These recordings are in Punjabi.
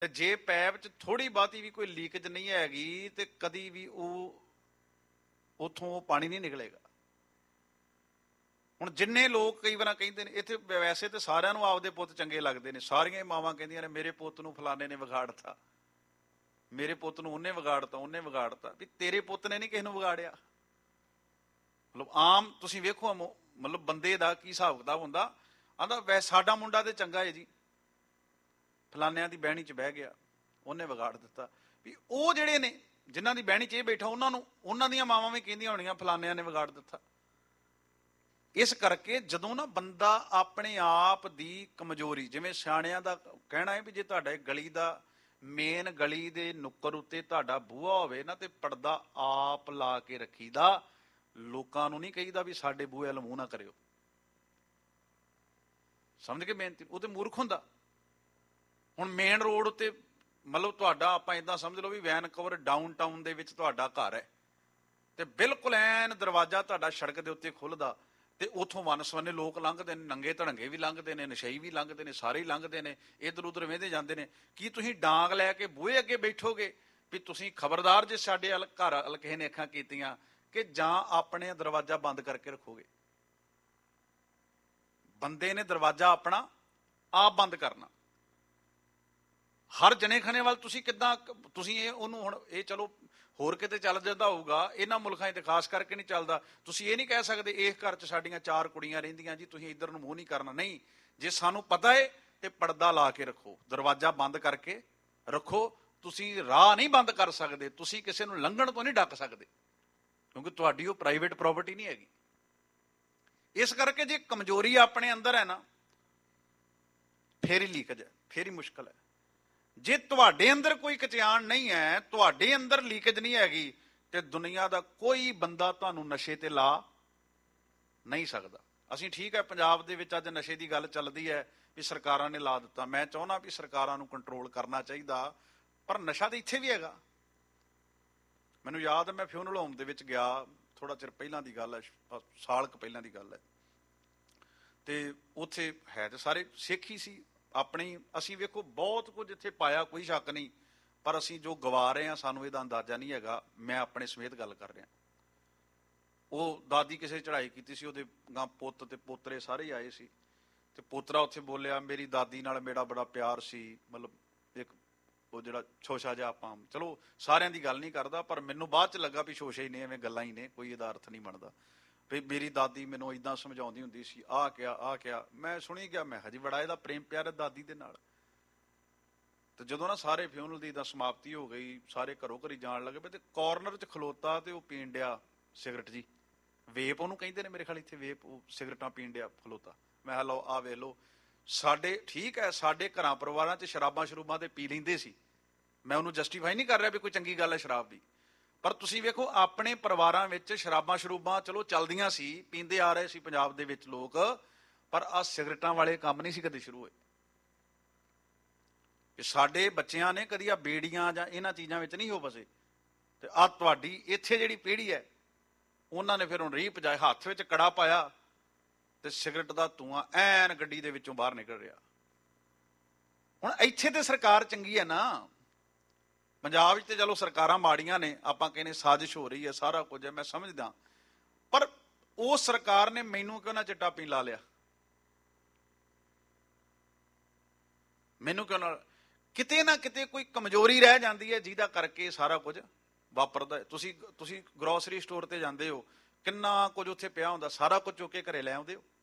ਜੇ ਪੈਪ 'ਚ ਥੋੜੀ ਬਹੁਤੀ ਵੀ ਕੋਈ ਲੀਕੇਜ ਨਹੀਂ ਹੈਗੀ ਤੇ ਕਦੀ ਵੀ ਉਹ ਉਥੋਂ ਪਾਣੀ ਨਹੀਂ ਨਿਕਲੇਗਾ। ਹੁਣ ਜਿੰਨੇ ਲੋਕ ਕਈ ਵਾਰ ਕਹਿੰਦੇ ਨੇ ਇੱਥੇ, ਵੈਸੇ ਤੇ ਸਾਰਿਆਂ ਨੂੰ ਆਪਦੇ ਪੁੱਤ ਚੰਗੇ ਲੱਗਦੇ ਨੇ, ਸਾਰੀਆਂ ਮਾਵਾਂ ਕਹਿੰਦੀਆਂ ਨੇ ਮੇਰੇ ਪੁੱਤ ਨੂੰ ਫਲਾਣੇ ਨੇ ਵਿਗਾੜਤਾ, ਮੇਰੇ ਪੁੱਤ ਨੂੰ ਉਹਨੇ ਵਿਗਾੜਤਾ, ਉਹਨੇ ਵਿਗਾੜਤਾ। ਵੀ ਤੇਰੇ ਪੁੱਤ ਨੇ ਨਹੀਂ ਕਿਸੇ ਨੂੰ ਵਿਗਾੜਿਆ। ਮਤਲਬ ਆਮ ਤੁਸੀਂ ਵੇਖੋ, ਮਤਲਬ ਬੰਦੇ ਦਾ ਕੀ ਹਿਸਾਬ ਕਿਤਾਬ ਹੁੰਦਾ। ਆਂਦਾ ਵੈਸੇ ਸਾਡਾ ਮੁੰਡਾ ਤੇ ਚੰਗਾ ਹੈ ਜੀ, ਫਲਾਨਿਆਂ ਦੀ ਬਹਿਣੀ 'ਚ ਬਹਿ ਗਿਆ, ਉਹਨੇ ਵਿਗਾੜ ਦਿੱਤਾ। ਵੀ ਉਹ ਜਿਹੜੇ ਨੇ ਜਿਨ੍ਹਾਂ ਦੀ ਬਹਿਣੀ 'ਚ ਇਹ ਬੈਠਾ, ਉਹਨਾਂ ਨੂੰ ਉਹਨਾਂ ਦੀਆਂ ਮਾਵਾਂ ਵੀ ਕਹਿੰਦੀਆਂ ਹੋਣੀਆਂ ਫਲਾਨਿਆਂ ਨੇ ਵਿਗਾੜ ਦਿੱਤਾ। ਇਸ ਕਰਕੇ ਜਦੋਂ ਨਾ ਬੰਦਾ ਆਪਣੇ ਆਪ ਦੀ ਕਮਜ਼ੋਰੀ, ਜਿਵੇਂ ਸਿਆਣਿਆਂ ਦਾ ਕਹਿਣਾ ਹੈ ਵੀ ਜੇ ਤੁਹਾਡੇ ਗਲੀ ਦਾ ਮੇਨ ਗਲੀ ਦੇ ਨੁੱਕਰ ਉੱਤੇ ਤੁਹਾਡਾ ਬੂਹਾ ਹੋਵੇ ਨਾ ਤੇ ਪਰਦਾ ਆਪ ਲਾ ਕੇ ਰੱਖੀਦਾ। ਲੋਕਾਂ ਨੂੰ ਨਹੀਂ ਕਹੀਦਾ ਵੀ ਸਾਡੇ ਬੂਹੇ ਵੱਲ ਮੂੰਹ ਨਾ ਕਰਿਓ। ਸਮਝ ਕੇ ਬੇਨਤੀ? ਉਹ ਤੇ ਮੂਰਖ ਹੁੰਦਾ। ਹੁਣ ਮੇਨ ਰੋਡ ਉੱਤੇ ਮਤਲਬ ਤੁਹਾਡਾ, ਆਪਾਂ ਏਦਾਂ ਸਮਝ ਲਓ ਵੀ ਵੈਨਕੂਵਰ ਡਾਊਨ ਟਾਊਨ ਦੇ ਵਿੱਚ ਤੁਹਾਡਾ ਘਰ ਹੈ ਤੇ ਬਿਲਕੁਲ ਐਨ ਦਰਵਾਜ਼ਾ ਤੁਹਾਡਾ ਸੜਕ ਦੇ ਉੱਤੇ ਖੁੱਲਦਾ ਤੇ ਉੱਥੋਂ ਵੰਨ ਸਵੰਨੇ ਲੋਕ ਲੰਘਦੇ ਨੇ, ਨੰਗੇ ਧੜੰਗੇ ਵੀ ਲੰਘਦੇ ਨੇ, ਨਸ਼ਈ ਵੀ ਲੰਘਦੇ ਨੇ, ਸਾਰੇ ਹੀ ਲੰਘਦੇ ਨੇ, ਇੱਧਰ ਉੱਧਰ ਵਹਿੰਦੇ ਜਾਂਦੇ ਨੇ। ਕੀ ਤੁਸੀਂ ਡਾਂਗ ਲੈ ਕੇ ਬੂਹੇ ਅੱਗੇ ਬੈਠੋਗੇ ਵੀ ਤੁਸੀਂ ਖਬਰਦਾਰ ਜੇ ਸਾਡੇ ਘਰ ਵੱਲ ਕਿਸੇ ਨੇ ਅੱਖਾਂ ਕੀਤੀਆਂ, ਕਿ ਜਾਂ ਆਪਣੇ ਦਰਵਾਜ਼ਾ ਬੰਦ ਕਰਕੇ ਰੱਖੋਗੇ? ਬੰਦੇ ਨੇ ਦਰਵਾਜ਼ਾ ਆਪਣਾ ਆਪ ਬੰਦ ਕਰਨਾ। ਹਰ ਜਣੇ ਖਣੇ ਵੱਲ ਤੁਸੀਂ ਕਿੱਦਾਂ, ਤੁਸੀਂ ਇਹ ਉਹਨੂੰ, ਹੁਣ ਇਹ ਚਲੋ ਹੋਰ ਕਿਤੇ ਚੱਲ ਜਾਂਦਾ ਹੋਊਗਾ, ਇਹਨਾਂ ਮੁਲਕਾਂ 'ਚ ਖਾਸ ਕਰਕੇ ਨਹੀਂ ਚੱਲਦਾ। ਤੁਸੀਂ ਇਹ ਨਹੀਂ ਕਹਿ ਸਕਦੇ ਇਸ ਘਰ 'ਚ ਸਾਡੀਆਂ 4 ਕੁੜੀਆਂ ਰਹਿੰਦੀਆਂ ਜੀ, ਤੁਸੀਂ ਇੱਧਰ ਨੂੰ ਮੂੰਹ ਨਹੀਂ ਕਰਨਾ। ਨਹੀਂ, ਜੇ ਸਾਨੂੰ ਪਤਾ ਹੈ ਤੇ ਪਰਦਾ ਲਾ ਕੇ ਰੱਖੋ, ਦਰਵਾਜ਼ਾ ਬੰਦ ਕਰਕੇ ਰੱਖੋ। ਤੁਸੀਂ ਰਾਹ ਨਹੀਂ ਬੰਦ ਕਰ ਸਕਦੇ, ਤੁਸੀਂ ਕਿਸੇ ਨੂੰ ਲੰਘਣ ਤੋਂ ਨਹੀਂ ਡੱਕ ਸਕਦੇ, ਕਿਉਂਕਿ ਤੁਹਾਡੀ ਉਹ ਪ੍ਰਾਈਵੇਟ ਪ੍ਰਾਪਰਟੀ ਨਹੀਂ ਹੈਗੀ। ਇਸ ਕਰਕੇ ਜੇ ਕਮਜ਼ੋਰੀ ਆਪਣੇ ਅੰਦਰ ਹੈ ਨਾ, ਫੇਰ ਹੀ ਲੀਕੇਜ ਹੈ, ਫੇਰ ਹੀ ਮੁਸ਼ਕਲ ਹੈ। ਜੇ ਤੁਹਾਡੇ ਅੰਦਰ ਕੋਈ ਕਚਿਆਣ ਨਹੀਂ ਹੈ, ਤੁਹਾਡੇ ਅੰਦਰ ਲੀਕੇਜ ਨਹੀਂ ਹੈਗੀ, ਤੇ ਦੁਨੀਆ ਦਾ ਕੋਈ ਬੰਦਾ ਤੁਹਾਨੂੰ ਨਸ਼ੇ ਤੇ ਲਾ ਨਹੀਂ ਸਕਦਾ। ਅਸੀਂ ਠੀਕ ਹੈ, ਪੰਜਾਬ ਦੇ ਵਿੱਚ ਅੱਜ ਨਸ਼ੇ ਦੀ ਗੱਲ ਚੱਲਦੀ ਹੈ ਵੀ ਸਰਕਾਰਾਂ ਨੇ ਲਾ ਦਿੱਤਾ। ਮੈਂ ਚਾਹੁੰਦਾ ਵੀ ਸਰਕਾਰਾਂ ਨੂੰ ਕੰਟਰੋਲ ਕਰਨਾ ਚਾਹੀਦਾ, ਪਰ ਨਸ਼ਾ ਤਾਂ ਇੱਥੇ ਵੀ ਹੈਗਾ। ਮੈਨੂੰ ਯਾਦ ਹੈ, ਮੈਂ ਫਿਊਨਰਲ ਹੋਮ ਦੇ ਵਿੱਚ ਗਿਆ, ਥੋੜਾ ਚਿਰ ਪਹਿਲਾਂ ਦੀ ਗੱਲ ਹੈ, ਸਾਲ ਕੁ ਪਹਿਲਾਂ ਦੀ ਗੱਲ ਹੈ, ਤੇ ਉੱਥੇ ਹੈ ਤੇ ਸਾਰੇ ਸਿੱਖ ਹੀ ਸੀ ਆਪਣੀ। ਅਸੀਂ ਵੇਖੋ ਬਹੁਤ ਕੁਝ ਇੱਥੇ ਪਾਇਆ, ਕੋਈ ਸ਼ੱਕ ਨਹੀਂ, ਪਰ ਅਸੀਂ ਜੋ ਗਵਾ ਰਹੇ ਹਾਂ ਸਾਨੂੰ ਇਹਦਾ ਅੰਦਾਜ਼ਾ ਨਹੀਂ ਹੈਗਾ। ਮੈਂ ਆਪਣੇ ਸਮੇਤ ਗੱਲ ਕਰ ਰਿਹਾ। ਉਹ ਦਾਦੀ ਕਿਸੇ ਚੜ੍ਹਾਈ ਕੀਤੀ ਸੀ, ਉਹਦੇ ਗਾਂ ਪੁੱਤ ਤੇ ਪੋਤਰੇ ਸਾਰੇ ਹੀ ਆਏ ਸੀ, ਤੇ ਪੋਤਰਾ ਉੱਥੇ ਬੋਲਿਆ ਮੇਰੀ ਦਾਦੀ ਨਾਲ ਮੇਰਾ ਬੜਾ ਪਿਆਰ ਸੀ। ਮਤਲਬ ਇੱਕ ਉਹ ਜਿਹੜਾ ਸ਼ੋਸ਼ਾ ਜਿਹਾ, ਆਪਾਂ ਚਲੋ ਸਾਰਿਆਂ ਦੀ ਗੱਲ ਨਹੀਂ ਕਰਦਾ, ਪਰ ਮੈਨੂੰ ਬਾਅਦ 'ਚ ਲੱਗਾ ਵੀ ਸ਼ੋਸ਼ੇ ਹੀ ਨੇ, ਐਵੇਂ ਗੱਲਾਂ ਹੀ ਨੇ, ਕੋਈ ਇਹਦਾ ਅਰਥ ਨਹੀਂ ਬਣਦਾ। ਵੀ ਮੇਰੀ ਦਾਦੀ ਮੈਨੂੰ ਏਦਾਂ ਸਮਝਾਉਂਦੀ ਹੁੰਦੀ ਸੀ, ਆਹ ਕਿਹਾ ਆਹ ਕਿਹਾ। ਮੈਂ ਸੁਣੀ ਗਿਆ, ਮੈਂ ਹਜੇ ਬੜਾ ਇਹਦਾ ਪ੍ਰੇਮ ਪਿਆਰ ਹੈ ਦਾਦੀ ਦੇ ਨਾਲ। ਤੇ ਜਦੋਂ ਨਾ ਸਾਰੇ ਫਿਊਨਰਲ ਦੀ ਤਾਂ ਸਮਾਪਤੀ ਹੋ ਗਈ, ਸਾਰੇ ਘਰੋਂ ਘਰੀ ਜਾਣ ਲੱਗੇ, ਤੇ ਕਾਰਨਰ 'ਚ ਖਲੋਤਾ ਤੇ ਉਹ ਪੀਣ ਡਿਆ ਸਿਗਰਟ ਜੀ, ਵੇਪ ਉਹਨੂੰ ਕਹਿੰਦੇ ਨੇ ਮੇਰੇ ਖਿਆਲ ਇੱਥੇ, ਵੇਪ, ਉਹ ਸਿਗਰਟਾਂ ਪੀਣ ਡਿਆ ਖਲੋਤਾ। ਮੈਂ ਕਿਹਾ ਲਓ ਆਹ ਵੇਖ ਲਓ, ਸਾਡੇ ਠੀਕ ਹੈ, ਸਾਡੇ ਘਰਾਂ ਪਰਿਵਾਰਾਂ 'ਚ ਸ਼ਰਾਬਾਂ ਸ਼ਰੂਬਾਂ ਤੇ ਪੀ ਲੈਂਦੇ ਸੀ, ਮੈਂ ਉਹਨੂੰ ਜਸਟੀਫਾਈ ਨਹੀਂ ਕਰ ਰਿਹਾ ਵੀ ਕੋਈ ਚੰਗੀ ਗੱਲ ਹੈ ਸ਼ਰਾਬ ਦੀ, ਪਰ ਤੁਸੀਂ ਵੇਖੋ ਆਪਣੇ ਪਰਿਵਾਰਾਂ ਵਿੱਚ ਸ਼ਰਾਬਾਂ ਸ਼ਰੂਬਾਂ ਚਲੋ ਚੱਲਦੀਆਂ ਸੀ, ਪੀਂਦੇ ਆ ਰਹੇ ਸੀ ਪੰਜਾਬ ਦੇ ਵਿੱਚ ਲੋਕ, ਪਰ ਆਹ ਸਿਗਰਟਾਂ ਵਾਲੇ ਕੰਮ ਨਹੀਂ ਸੀ ਕਦੇ ਸ਼ੁਰੂ ਹੋਏ। ਕਿ ਸਾਡੇ ਬੱਚਿਆਂ ਨੇ ਕਦੀ ਆ ਬੇੜੀਆਂ ਜਾਂ ਇਹਨਾਂ ਚੀਜ਼ਾਂ ਵਿੱਚ ਨਹੀਂ ਹੋ ਫਸੇ। ਤੇ ਆਹ ਤੁਹਾਡੀ ਇੱਥੇ ਜਿਹੜੀ ਪੀੜ੍ਹੀ ਹੈ, ਉਹਨਾਂ ਨੇ ਫਿਰ ਹੁਣ ਰੀਹ ਪਜਾਏ, ਹੱਥ ਵਿੱਚ ਕੜਾ ਪਾਇਆ ਤੇ ਸਿਗਰਟ ਦਾ ਧੂੰਆਂ ਐਨ ਗੱਡੀ ਦੇ ਵਿੱਚੋਂ ਬਾਹਰ ਨਿਕਲ ਰਿਹਾ। ਹੁਣ ਇੱਥੇ ਤੇ ਸਰਕਾਰ ਚੰਗੀ ਹੈ ਨਾ, ਪੰਜਾਬ ਵਿੱਚ ਤੇ ਚਲੋ ਸਰਕਾਰਾਂ ਮਾੜੀਆਂ ਨੇ, ਆਪਾਂ ਕਹਿੰਦੇ ਸਾਜ਼ਿਸ਼ ਹੋ ਰਹੀ ਹੈ, ਸਾਰਾ ਕੁਝ ਹੈ, ਮੈਂ ਸਮਝਦਾ, ਪਰ ਉਹ ਸਰਕਾਰ ਨੇ ਮੈਨੂੰ ਕਿਉਂ ਨਾ ਚਿੱਟਾ ਪੀਣ ਲਾ ਲਿਆ? ਮੈਨੂੰ ਕਿਉਂ ਨਾ? ਕਿਤੇ ਨਾ ਕਿਤੇ ਕੋਈ ਕਮਜ਼ੋਰੀ ਰਹਿ ਜਾਂਦੀ ਹੈ ਜਿਹਦਾ ਕਰਕੇ ਸਾਰਾ ਕੁਝ ਵਾਪਰਦਾ। ਤੁਸੀਂ ਗਰੋਸਰੀ ਸਟੋਰ ਤੇ ਜਾਂਦੇ ਹੋ, ਕਿੰਨਾ ਕੁਝ ਉੱਥੇ ਪਿਆ ਹੁੰਦਾ, ਸਾਰਾ ਕੁਝ ਚੁੱਕ ਕੇ ਘਰੇ ਲੈ ਆਉਂਦੇ ਹੋ।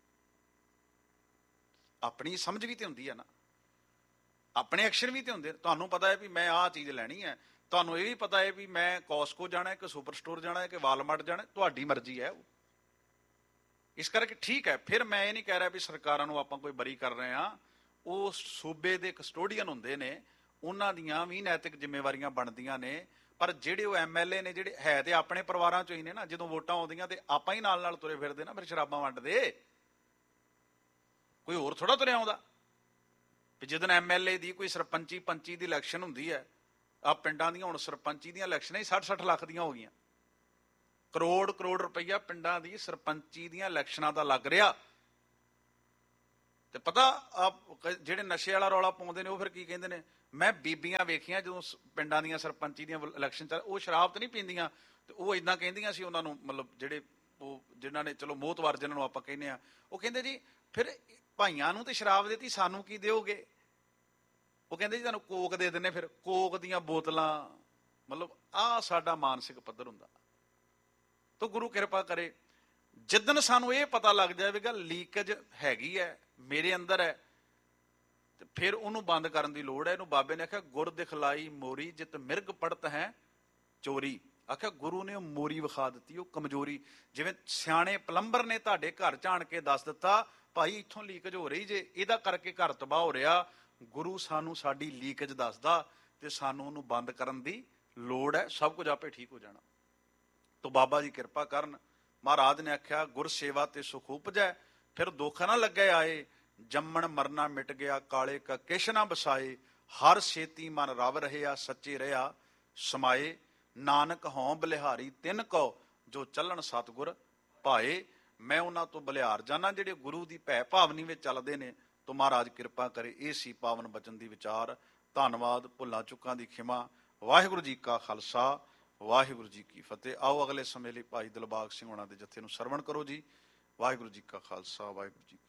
ਆਪਣੀ ਸਮਝ ਵੀ ਤੇ ਹੁੰਦੀ ਹੈ ਨਾ, ਆਪਣੇ ਐਕਸ਼ਨ ਵੀ ਤੇ ਹੁੰਦੇ। ਤੁਹਾਨੂੰ ਪਤਾ ਹੈ ਵੀ ਮੈਂ ਆਹ ਚੀਜ਼ ਲੈਣੀ ਹੈ, ਤੁਹਾਨੂੰ ਇਹ ਵੀ ਪਤਾ ਹੈ ਵੀ ਮੈਂ ਕੋਸਕੋ ਜਾਣਾ ਹੈ ਕਿ ਸੁਪਰ ਸਟੋਰ ਜਾਣਾ ਹੈ ਕਿ ਵਾਲਮਾਰਟ ਜਾਣਾ, ਤੁਹਾਡੀ ਮਰਜ਼ੀ ਹੈ ਉਹ। ਇਸ ਕਰਕੇ ਠੀਕ ਹੈ, ਫਿਰ ਮੈਂ ਇਹ ਨਹੀਂ ਕਹਿ ਰਿਹਾ ਵੀ ਸਰਕਾਰਾਂ ਨੂੰ ਆਪਾਂ ਕੋਈ ਬਰੀ ਕਰ ਰਹੇ ਹਾਂ। ਉਹ ਸੂਬੇ ਦੇ ਕਸਟੋਡੀਅਨ ਹੁੰਦੇ ਨੇ, ਉਹਨਾਂ ਦੀਆਂ ਵੀ ਨੈਤਿਕ ਜ਼ਿੰਮੇਵਾਰੀਆਂ ਬਣਦੀਆਂ ਨੇ, ਪਰ ਜਿਹੜੇ ਉਹ MLA ਨੇ, ਜਿਹੜੇ ਹੈ ਤੇ ਆਪਣੇ ਪਰਿਵਾਰਾਂ ਚੋਂ ਹੀ ਨੇ ਨਾ, ਜਦੋਂ ਵੋਟਾਂ ਆਉਂਦੀਆਂ ਤੇ ਆਪਾਂ ਹੀ ਨਾਲ ਨਾਲ ਤੁਰੇ ਫਿਰਦੇ ਨਾ, ਫਿਰ ਸ਼ਰਾਬਾਂ ਵੰਡਦੇ, ਕੋਈ ਹੋਰ ਥੋੜਾ ਤੁਰਿਆ ਆਉਂਦਾ। ਵੀ ਜਦੋਂ MLA ਦੀ ਕੋਈ ਸਰਪੰਚੀ ਪੰਚੀ ਦੀ ਇਲੈਕਸ਼ਨ ਹੁੰਦੀ ਹੈ, ਆਹ ਪਿੰਡਾਂ ਦੀਆਂ ਹੁਣ ਸਰਪੰਚੀ ਦੀਆਂ ਇਲੈਕਸ਼ਨਾਂ ਹੀ 60-60 ਲੱਖ ਦੀਆਂ ਹੋ ਗਈਆਂ, ਕਰੋੜ ਰੁਪਈਆ ਪਿੰਡਾਂ ਦੀ ਸਰਪੰਚੀ ਦੀਆਂ ਇਲੈਕਸ਼ਨਾਂ ਦਾ ਲੱਗ ਰਿਹਾ। ਤੇ ਪਤਾ ਜਿਹੜੇ ਨਸ਼ੇ ਵਾਲਾ ਰੌਲਾ ਪਾਉਂਦੇ ਨੇ, ਉਹ ਫਿਰ ਕੀ ਕਹਿੰਦੇ ਨੇ, ਮੈਂ ਬੀਬੀਆਂ ਵੇਖੀਆਂ ਜਦੋਂ ਪਿੰਡਾਂ ਦੀਆਂ ਸਰਪੰਚੀ ਦੀਆਂ ਇਲੈਕਸ਼ਨ ਚ, ਉਹ ਸ਼ਰਾਬ ਤਾਂ ਨਹੀਂ ਪੀਂਦੀਆਂ, ਤੇ ਉਹ ਇਦਾਂ ਕਹਿੰਦੀਆਂ ਸੀ ਉਹਨਾਂ ਨੂੰ, ਮਤਲਬ ਜਿਹੜੇ ਉਹ ਜਿਨ੍ਹਾਂ ਨੇ ਚਲੋ ਮੋਹਤਵਾਰ ਜਿਹਨਾਂ ਨੂੰ ਆਪਾਂ ਕਹਿੰਦੇ ਆ, ਉਹ ਕਹਿੰਦੇ ਜੀ ਫਿਰ ਭਾਈਆਂ ਨੂੰ ਤੇ ਸ਼ਰਾਬ ਦੇਤੀ, ਸਾਨੂੰ ਕੀ ਦਿਓਗੇ? ਉਹ ਕਹਿੰਦੇ ਜੀ ਤੁਹਾਨੂੰ ਕੋਕ ਦੇ ਦਿੰਨੇ, ਫਿਰ ਕੋਕ ਦੀਆਂ ਬੋਤਲਾਂ। ਮਤਲਬ ਆਹ ਸਾਡਾ ਮਾਨਸਿਕ ਪੱਧਰ ਹੁੰਦਾ। ਤਾਂ ਗੁਰੂ ਕਿਰਪਾ ਕਰੇ, ਜਿੱਦਣ ਸਾਨੂੰ ਇਹ ਪਤਾ ਲੱਗ ਜਾਵੇਗਾ ਲੀਕੇਜ ਹੈਗੀ ਹੈ, ਮੇਰੇ ਅੰਦਰ ਹੈ, ਤੇ ਫਿਰ ਉਹਨੂੰ ਬੰਦ ਕਰਨ ਦੀ ਲੋੜ ਹੈ। ਇਹਨੂੰ ਬਾਬੇ ਨੇ ਆਖਿਆ ਗੁਰ ਦਿਖਲਾਈ ਮੋਰੀ ਜਿਤ ਮਿਰਗ ਪੜਤ ਹੈ ਚੋਰੀ। ਆਖਿਆ ਗੁਰੂ ਨੇ ਉਹ ਮੋਰੀ ਵਿਖਾ ਦਿੱਤੀ, ਉਹ ਕਮਜ਼ੋਰੀ। ਜਿਵੇਂ ਸਿਆਣੇ ਪਲੰਬਰ ਨੇ ਤੁਹਾਡੇ ਘਰ ਝਾਣ ਕੇ ਦੱਸ ਦਿੱਤਾ, ਭਾਈ ਇੱਥੋਂ ਲੀਕੇਜ ਹੋ ਰਹੀ ਜੇ, ਇਹਦਾ ਕਰਕੇ ਘਰ ਤਬਾਹ ਹੋ ਰਿਹਾ। ਗੁਰੂ ਸਾਨੂੰ ਸਾਡੀ ਲੀਕੇਜ ਦੱਸਦਾ ਤੇ ਸਾਨੂੰ ਉਹਨੂੰ ਬੰਦ ਕਰਨ ਦੀ ਲੋੜ ਹੈ, ਸਭ ਕੁਝ ਆਪੇ ਠੀਕ ਹੋ ਜਾਣਾ। ਤੋ ਬਾਬਾ ਜੀ ਕਿਰਪਾ ਕਰਨ। ਮਹਾਰਾਜ ਨੇ ਆਖਿਆ ਗੁਰ ਸੇਵਾ ਤੇ ਸੁਖ ਉਪਜੈ, ਫਿਰ ਦੁੱਖ ਨਾ ਲੱਗੇ ਆਏ। ਜੰਮਣ ਮਰਨਾ ਮਿਟ ਗਿਆ, ਕਾਲੇ ਕਾ ਕਿਛ ਨਾ ਬਸਾਏ। ਹਰ ਛੇਤੀ ਮਨ ਰਵ ਰਹਿਆ, ਸੱਚੇ ਰਿਹਾ ਸਮਾਏ। ਨਾਨਕ ਹਉ ਬਲਿਹਾਰੀ ਤਿੰਨ ਕੋ, ਜੋ ਚੱਲਣ ਸਤਿਗੁਰ ਭਾਏ। ਮੈਂ ਉਹਨਾਂ ਤੋਂ ਬਲਿਹਾਰ ਜਾਣਾ ਜਿਹੜੇ ਗੁਰੂ ਦੀ ਭੈ ਭਾਵਨੀ ਵਿੱਚ ਚੱਲਦੇ ਨੇ। ਤੋ ਮਹਾਰਾਜ ਕਿਰਪਾ ਕਰੇ। ਇਹ ਸੀ ਪਾਵਨ ਬਚਨ ਦੀ ਵਿਚਾਰ। ਧੰਨਵਾਦ। ਭੁੱਲਾਂ ਚੁੱਕਾਂ ਦੀ ਖਿਮਾ। ਵਾਹਿਗੁਰੂ ਜੀ ਕਾ ਖਾਲਸਾ, ਵਾਹਿਗੁਰੂ ਜੀ ਕੀ ਫਤਿਹ। ਆਓ ਅਗਲੇ ਸਮੇਂ ਲਈ ਭਾਈ ਦਿਲਬਾਗ ਸਿੰਘ ਹੋਣਾ ਦੇ ਜਥੇ ਨੂੰ ਸਰਵਣ ਕਰੋ ਜੀ। ਵਾਹਿਗੁਰੂ ਜੀ ਕਾ ਖਾਲਸਾ, ਵਾਹਿਗੁਰੂ ਜੀ।